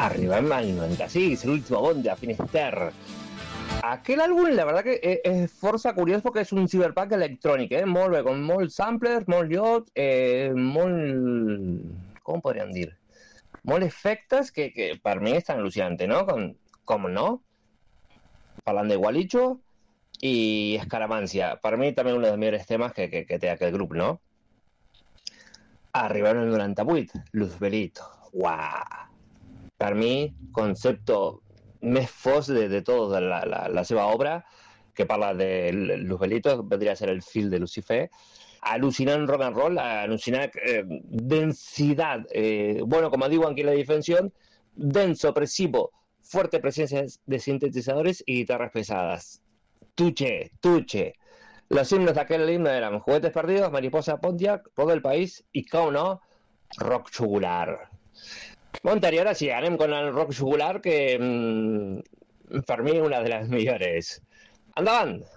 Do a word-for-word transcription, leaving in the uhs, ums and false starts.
arribem al noranta-sis, l'últim bon de Finisterre. Aquell àlbum, la veritat que és, és força curiós perquè és un cyberpunk electrònic, eh? Molt bé, amb molts samplers, molt llot, eh, molt... com podríem dir? Molt efectes que, que per mi és tan al·lucinante, no? Com, com no? Parlant de Gualicho i Escaramancia. Per mi també un dels millors temes que, que, que té aquest grup, no? Arribem al noranta-vuit, Luzbelito. Uau! Per mi, concepto més fos de, de tota la, la, la seva obra, que parla de Luzbelito, vendria a ser el fill de Lucifer. Alucinant rock and roll, alucinant eh, densidad, eh, bueno, como digo aquí en la definición, denso, opresivo, fuerte presencia de sintetizadores y guitarras pesadas. Tuche, tuche. Los himnos de aquel himno eran Juguetes Perdidos, Mariposa Pontiac, Todo el País y, como no, Rock Jugular. Montario, ahora sí, anem con el rock jugular, que mmm, per mi una de les millores. Endavant!